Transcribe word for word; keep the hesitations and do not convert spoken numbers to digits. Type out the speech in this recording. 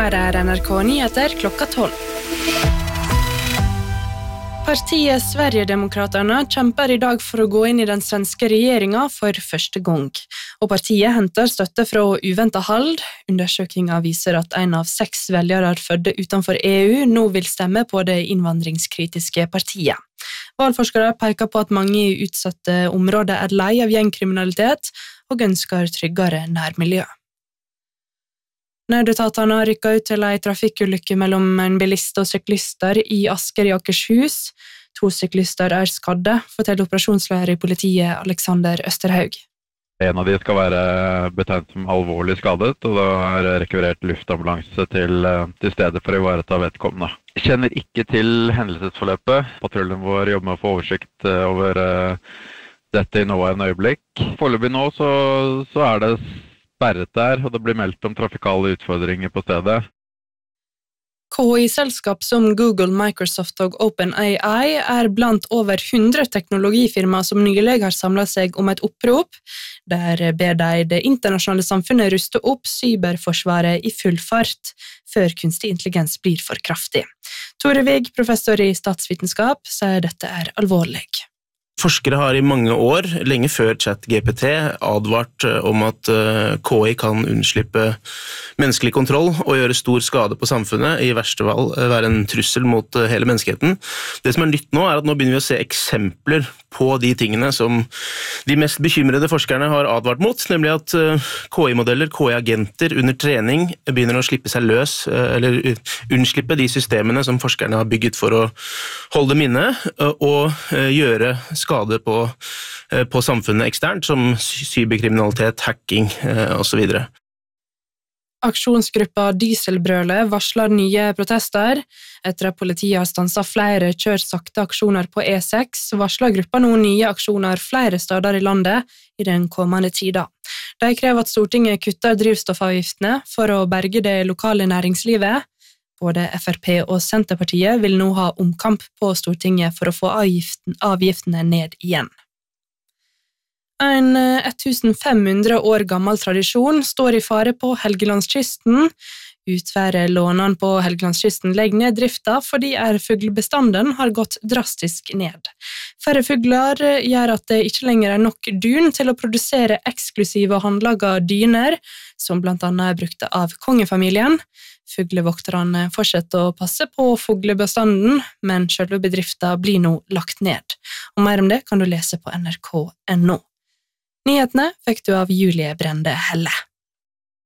Her er N R K Nyheter klokka tolv. Partiet Sverigedemokraterna kjemper i dag for å gå inn i den svenske regjeringen for første gang. Og partiet henter støtte fra uventet hold. Undersøkelser viser at en av seks velgere fødte utenfor E U nå vil stemme på det innvandringskritiske partiet. Valgforskere peker på at mange i utsatte områder er lei av gjengkriminalitet og ønsker tryggere nærmiljø. Nødetatene har rykket ut til en trafikkulykke mellom en bilist og syklister i Asker i Akershus. To syklister er skadde, forteller operasjonsleder i politiet Alexander Østerhaug. En av de skal være betegnet som alvorlig skadet, og da er rekvirert luftambulanse til, til stedet for å ivareta vedkommende. Jeg kjenner ikke til hendelsesforløpet. Patruljen vår jobber med å få oversikt over uh, dette i nå en øyeblikk. Foreløpig nå så, så er det sperret der, og det blir meldt om trafikale utfordringer på stedet. K I-selskap som Google, Microsoft og OpenAI er blant over hundre teknologifirmaer som nylig har samlet seg om et opprop, der ber de det internasjonale samfunnet ruste opp cyberforsvaret i full fart, før kunstig intelligens blir for kraftig. Tore Vig, professor i statsvitenskap, sier dette er alvorlig. Forskere har i mange år, lenge før ChatGPT, advart om at K I kan unnslippe menneskelig kontroll og gjøre stor skade på samfunnet, i verste fall være en trussel mot hele menneskeheten. Det som er nytt nå er at nå begynner vi å se eksempler på de tingene som de mest bekymrede forskerne har advart mot, nemlig at K I-modeller, K I-agenter under trening begynner å slippe seg løs, eller unnslippe de systemene som forskerne har bygget for å holde minne og gjøre skade på, på samfunnet eksternt, som cyberkriminalitet, hacking og så videre. Aksjonsgruppa Dieselbrølet varsler nye protester. Etter at politiet har stanset flere kjør sakte aksjoner på E seks, varsler gruppa nå nye aksjoner flere steder i landet i den kommende tida. De krever at Stortinget kutter drivstoffavgiftene for å berge det lokale næringslivet. Både F R P og Senterpartiet vil nå ha omkamp på Stortinget for å få avgiften, avgiftene ned igjen. En fem hundre år gammel tradisjon står i fare på Helgelandskysten. Utværet Lånan på Helgelandskysten legger ned drifta fordi ærfuglbestanden har gått drastisk ned. Færre fugler gjør at det ikke lenger er nok dun til å produsere eksklusive og håndlaga dyner, som blant annet er brukte av kongefamilien. Fuglevokterne fortsetter å passe på fuglebestanden, men selve bedriften blir nå lagt ned. Og mer om det kan du lese på N R K punktum N O. Nyhetene fikk du av Julie Brende Helle.